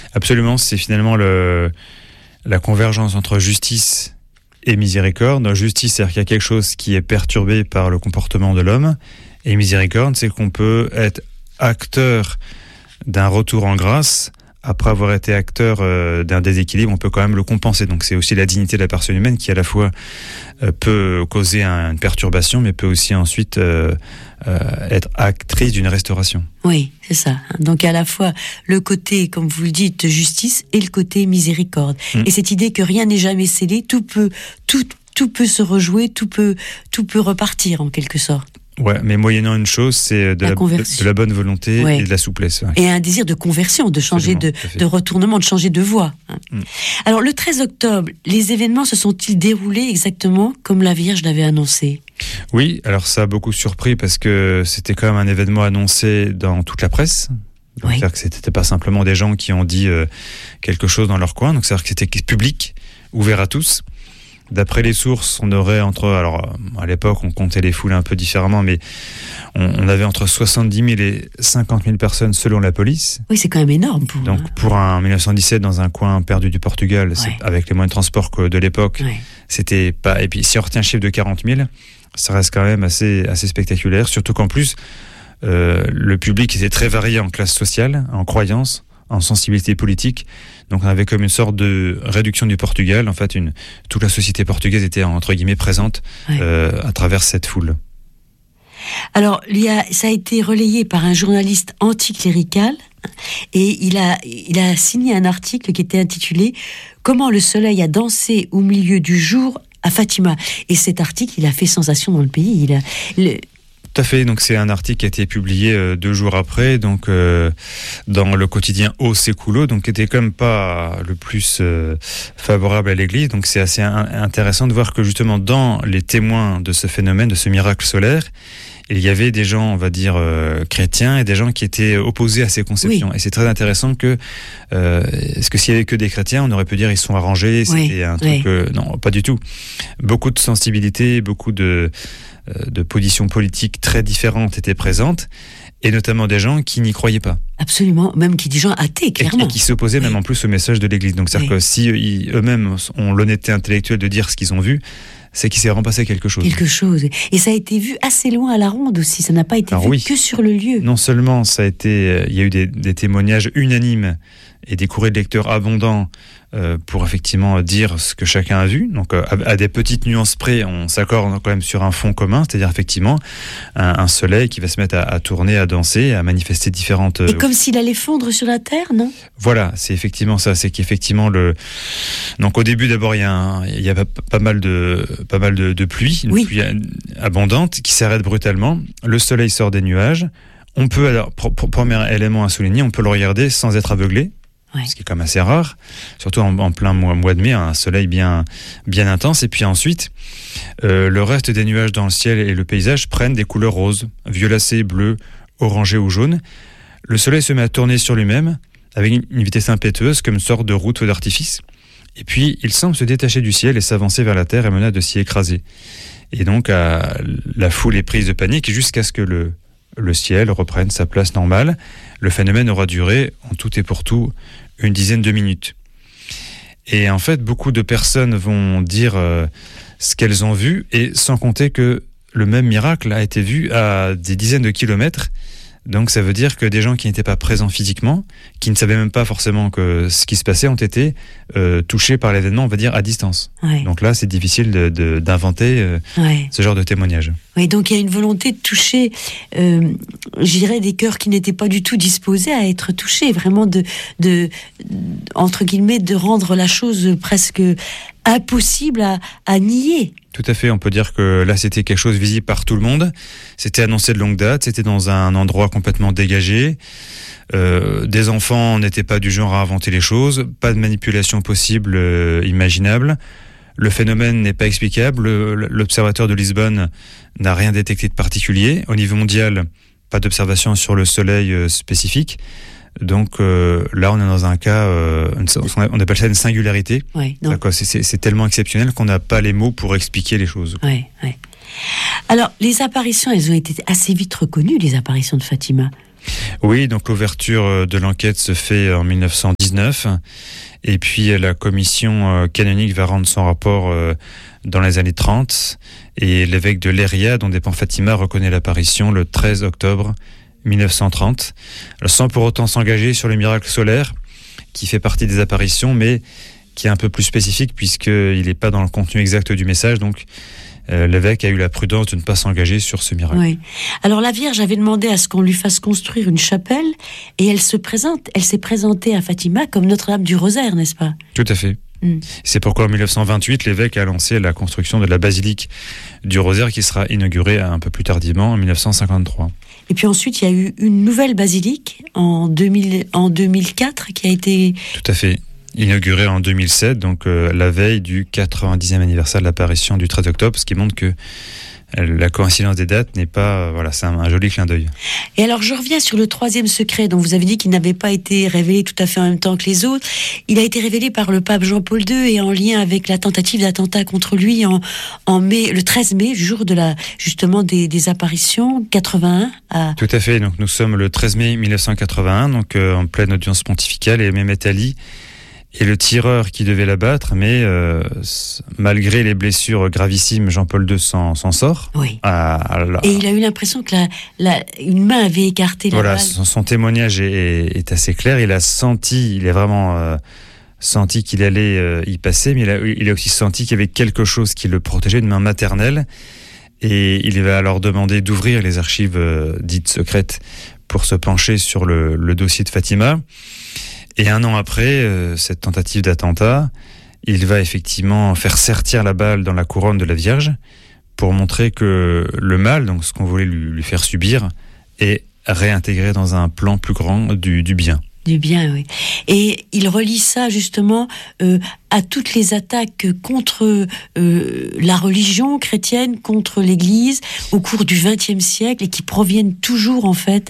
Absolument, c'est finalement la convergence entre justice et miséricorde. Justice, c'est-à-dire qu'il y a quelque chose qui est perturbé par le comportement de l'homme, et miséricorde, c'est qu'on peut être acteur d'un retour en grâce. Après avoir été acteur d'un déséquilibre, on peut quand même le compenser. Donc c'est aussi la dignité de la personne humaine qui à la fois peut causer une perturbation, mais peut aussi ensuite être actrice d'une restauration. Oui, c'est ça. Donc à la fois le côté, comme vous le dites, de justice et le côté miséricorde. Et cette idée que rien n'est jamais scellé, tout peut se rejouer, tout peut repartir en quelque sorte. Ouais, mais moyennant une chose, c'est de la bonne volonté et de la souplesse. Ouais. Et un désir de conversion, de changer de retournement, de changer de voie. Alors, le 13 octobre, les événements se sont-ils déroulés exactement comme la Vierge l'avait annoncé ? Oui, alors ça a beaucoup surpris parce que c'était quand même un événement annoncé dans toute la presse. Donc, c'est-à-dire que c'était pas simplement des gens qui ont dit quelque chose dans leur coin. Donc, c'est-à-dire que c'était public, ouvert à tous. D'après les sources, on aurait alors à l'époque on comptait les foules un peu différemment, mais on avait entre 70 000 et 50 000 personnes selon la police. Oui, c'est quand même énorme. Pour un 1917 dans un coin perdu du Portugal, avec les moyens de transport de l'époque, c'était pas. Et puis si on retient le chiffre de 40 000, ça reste quand même assez spectaculaire, surtout qu'en plus le public était très varié en classe sociale, en croyance, en sensibilité politique. Donc on avait comme une sorte de réduction du Portugal. En fait, toute la société portugaise était entre guillemets présente à travers cette foule. Alors, ça a été relayé par un journaliste anticlérical et il a signé un article qui était intitulé « Comment le soleil a dansé au milieu du jour à Fatima ». Et cet article, il a fait sensation dans le pays. Tout à fait, donc c'est un article qui a été publié 2 jours après, donc dans le quotidien O Século, donc qui était quand même pas le plus favorable à l'Église. Donc c'est assez intéressant de voir que justement dans les témoins de ce phénomène, de ce miracle solaire, il y avait des gens, on va dire, chrétiens et des gens qui étaient opposés à ces conceptions. Oui. Et c'est très intéressant est-ce que s'il y avait que des chrétiens, on aurait pu dire ils sont arrangés, c'était un truc... non, pas du tout. Beaucoup de sensibilité, beaucoup de positions politiques très différentes étaient présentes, et notamment des gens qui n'y croyaient pas. Absolument, même des gens athées, clairement. Et qui s'opposaient même en plus au message de l'Église. Donc c'est-à-dire que si eux-mêmes ont l'honnêteté intellectuelle de dire ce qu'ils ont vu, c'est qu'il s'est vraiment passé quelque chose. Et ça a été vu assez loin à la ronde aussi, ça n'a pas été vu que sur le lieu. Non seulement il y a eu des témoignages unanimes et des courriers de lecteurs abondants pour effectivement dire ce que chacun a vu. Donc à des petites nuances près, on s'accorde quand même sur un fond commun, c'est-à-dire effectivement un soleil qui va se mettre à tourner, à danser, à manifester différentes... Et comme s'il allait fondre sur la terre, non ? Voilà, c'est effectivement ça, c'est qu'effectivement donc au début d'abord il y a pas mal de pluie, une pluie abondante qui s'arrête brutalement, le soleil sort des nuages, on peut alors, premier élément à souligner, on peut le regarder sans être aveuglé. Ce qui est quand même assez rare, surtout en plein mois de mai, un soleil bien intense. Et puis ensuite, le reste des nuages dans le ciel et le paysage prennent des couleurs roses, violacées, bleues, orangées ou jaunes. Le soleil se met à tourner sur lui-même avec une vitesse impétueuse comme une sorte de route d'artifice. Et puis, il semble se détacher du ciel et s'avancer vers la terre et menace de s'y écraser. Et donc, la foule est prise de panique jusqu'à ce que le ciel reprenne sa place normale. Le phénomène aura duré, en tout et pour tout, une dizaine de minutes. Et en fait, beaucoup de personnes vont dire ce qu'elles ont vu, et sans compter que le même miracle a été vu à des dizaines de kilomètres. Donc ça veut dire que des gens qui n'étaient pas présents physiquement, qui ne savaient même pas forcément que ce qui se passait, ont été touchés par l'événement, on va dire, à distance. Donc là, c'est difficile d'inventer ce genre de témoignage. Oui, donc il y a une volonté de toucher, je dirais, des cœurs qui n'étaient pas du tout disposés à être touchés, vraiment entre guillemets, de rendre la chose presque impossible à nier. Tout à fait, on peut dire que là c'était quelque chose visible par tout le monde, c'était annoncé de longue date, c'était dans un endroit complètement dégagé, des enfants n'étaient pas du genre à inventer les choses, pas de manipulation possible, imaginable, le phénomène n'est pas explicable, l'observateur de Lisbonne n'a rien détecté de particulier, au niveau mondial, pas d'observation sur le soleil spécifique. Donc là, on est dans un cas, on appelle ça une singularité. C'est tellement exceptionnel qu'on n'a pas les mots pour expliquer les choses. Alors, les apparitions, elles ont été assez vite reconnues, les apparitions de Fatima. Oui, donc l'ouverture de l'enquête se fait en 1919. 1919. Et puis la commission canonique va rendre son rapport dans les années 30. Et l'évêque de Leiria, dont dépend Fatima, reconnaît l'apparition le 13 octobre 1930. Alors, sans pour autant s'engager sur le miracle solaire, qui fait partie des apparitions, mais qui est un peu plus spécifique puisqu'il n'est pas dans le contenu exact du message. Donc l'évêque a eu la prudence de ne pas s'engager sur ce miracle. Oui. Alors la Vierge avait demandé à ce qu'on lui fasse construire une chapelle et elle s'est présentée à Fatima comme Notre-Dame du Rosaire, n'est-ce pas ? Tout à fait. C'est pourquoi en 1928, l'évêque a lancé la construction de la basilique du Rosaire qui sera inaugurée un peu plus tardivement, en 1953. Et puis ensuite, il y a eu une nouvelle basilique en 2004 qui a été... Tout à fait. Inaugurée en 2007, donc la veille du 90e anniversaire de l'apparition du 13 octobre, ce qui montre que la coïncidence des dates n'est pas... c'est un joli clin d'œil. Et alors, je reviens sur le troisième secret, dont vous avez dit qu'il n'avait pas été révélé tout à fait en même temps que les autres. Il a été révélé par le pape Jean-Paul II et en lien avec la tentative d'attentat contre lui en mai, le 13 mai, jour de justement des apparitions, 81. Tout à fait, donc nous sommes le 13 mai 1981, donc en pleine audience pontificale, et Mehmet Ali est le tireur qui devait l'abattre, mais malgré les blessures gravissimes, Jean-Paul II s'en sort. Oui. Et il a eu l'impression que une main avait écarté la balle. Son témoignage est assez clair. Il a vraiment senti qu'il allait y passer, mais il a aussi senti qu'il y avait quelque chose qui le protégeait, une main maternelle. Et il va alors demander d'ouvrir les archives dites secrètes pour se pencher sur le dossier de Fatima. Et un an après cette tentative d'attentat, il va effectivement faire sertir la balle dans la couronne de la Vierge pour montrer que le mal, donc ce qu'on voulait lui faire subir, est réintégré dans un plan plus grand du bien. Du bien, oui. Et il relie ça justement à toutes les attaques contre la religion chrétienne, contre l'Église au cours du XXe siècle et qui proviennent toujours en fait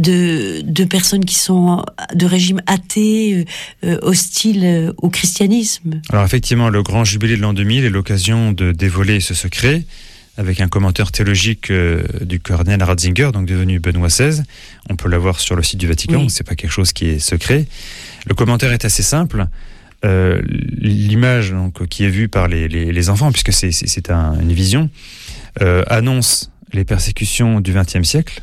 de personnes qui sont de régimes athées, hostiles au christianisme. Alors effectivement, le grand jubilé de l'an 2000 est l'occasion de dévoiler ce secret avec un commentaire théologique du cardinal Ratzinger, donc devenu Benoît XVI. On peut l'avoir sur le site du Vatican, oui. C'est pas quelque chose qui est secret. Le commentaire est assez simple. L'image donc, qui est vue par les enfants, puisque c'est une vision, annonce les persécutions du XXe siècle,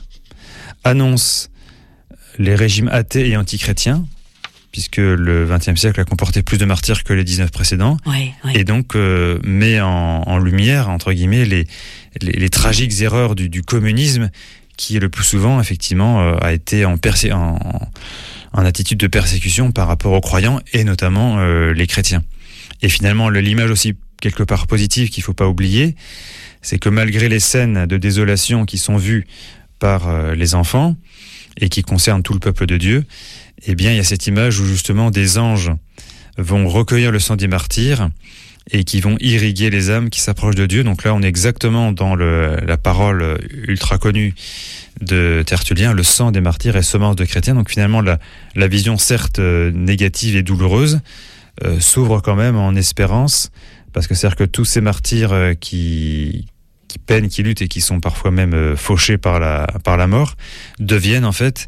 annonce les régimes athées et antichrétiens, puisque le XXe siècle a comporté plus de martyrs que les 19 précédents, oui. Et donc met en lumière, entre guillemets, les tragiques erreurs du communisme, qui le plus souvent, effectivement, a été en attitude de persécution par rapport aux croyants, et notamment les chrétiens. Et finalement, l'image aussi, quelque part positive, qu'il ne faut pas oublier, c'est que malgré les scènes de désolation qui sont vues par les enfants, et qui concernent tout le peuple de Dieu, eh bien, il y a cette image où justement des anges vont recueillir le sang des martyrs et qui vont irriguer les âmes qui s'approchent de Dieu. Donc là, on est exactement dans la parole ultra connue de Tertullien, le sang des martyrs est semence de chrétiens. Donc finalement, la vision certes négative et douloureuse s'ouvre quand même en espérance, parce que c'est-à-dire que tous ces martyrs qui peinent, qui luttent et qui sont parfois même fauchés par la mort, deviennent en fait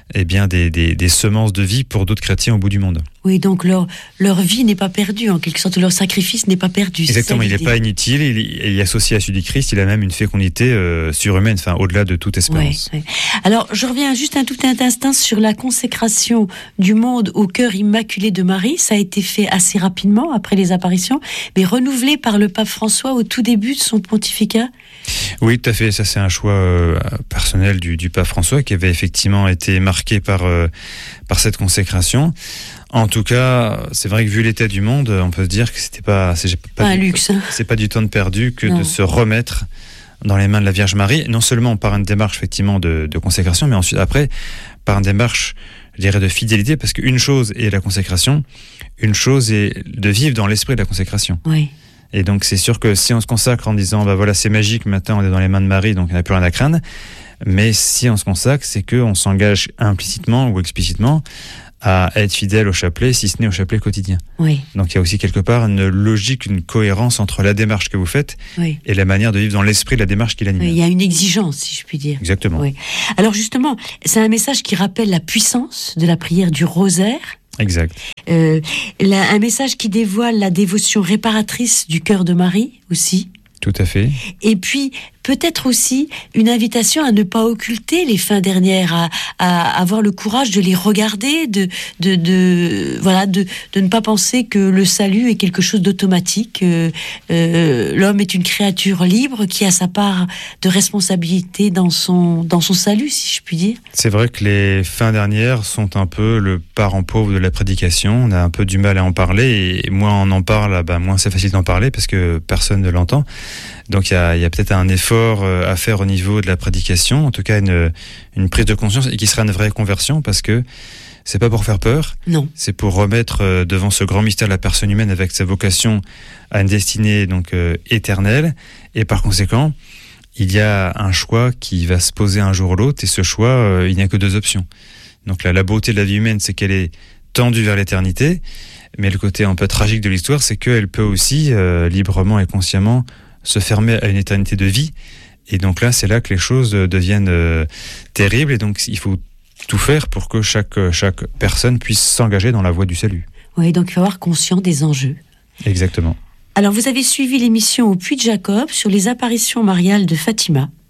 des semences de vie pour d'autres chrétiens au bout du monde. Oui, donc leur vie n'est pas perdue, en quelque sorte, leur sacrifice n'est pas perdu. Exactement, il n'est pas inutile, il est associé à celui du Christ, il a même une fécondité surhumaine, enfin au-delà de toute espérance. Oui. Alors, je reviens juste un tout instant sur la consécration du monde au cœur immaculé de Marie. Ça a été fait assez rapidement après les apparitions, mais renouvelé par le pape François au tout début de son pontificat. Oui, tout à fait, ça c'est un choix personnel du pape François qui avait effectivement été marqué par cette consécration. En tout cas, c'est vrai que vu l'état du monde, on peut se dire que c'est pas un luxe. C'est pas du temps de perdu que de se remettre dans les mains de la Vierge Marie, non seulement par une démarche effectivement de consécration, mais ensuite après par une démarche, je dirais, de fidélité, parce qu'une chose est la consécration, une chose est de vivre dans l'esprit de la consécration. Oui. Et donc c'est sûr que si on se consacre en disant voilà, c'est magique, maintenant on est dans les mains de Marie, donc il n'y a plus rien à craindre, mais si on se consacre, c'est qu'on s'engage implicitement ou explicitement à être fidèle au chapelet, si ce n'est au chapelet quotidien. Oui. Donc il y a aussi quelque part une logique, une cohérence entre la démarche que vous faites et la manière de vivre dans l'esprit de la démarche qui l'anime. Oui, il y a une exigence, si je puis dire. Exactement. Oui. Alors justement, c'est un message qui rappelle la puissance de la prière du rosaire, Exact. Un message qui dévoile la dévotion réparatrice du cœur de Marie aussi. Tout à fait. Et puis, peut-être aussi une invitation à ne pas occulter les fins dernières, à avoir le courage de les regarder, de ne pas penser que le salut est quelque chose d'automatique. L'homme est une créature libre qui a sa part de responsabilité dans son salut, si je puis dire. C'est vrai que les fins dernières sont un peu le parent pauvre de la prédication. On a un peu du mal à en parler, et moins on en parle, moins c'est facile d'en parler parce que personne ne l'entend. Donc il y a peut-être un effort à faire au niveau de la prédication, en tout cas une prise de conscience, et qui sera une vraie conversion, parce que c'est pas pour faire peur, non. C'est pour remettre devant ce grand mystère la personne humaine avec sa vocation à une destinée donc éternelle, et par conséquent il y a un choix qui va se poser un jour ou l'autre, et ce choix il n'y a que deux options. Donc la beauté de la vie humaine, c'est qu'elle est tendue vers l'éternité, mais le côté un peu tragique de l'histoire, c'est qu'elle peut aussi librement et consciemment se fermer à une éternité de vie. Et donc là, c'est là que les choses deviennent terribles. Et donc, il faut tout faire pour que chaque personne puisse s'engager dans la voie du salut. Oui, donc il faut avoir conscience des enjeux. Exactement. Alors, vous avez suivi l'émission au Puy de Jacob sur les apparitions mariales de Fatima.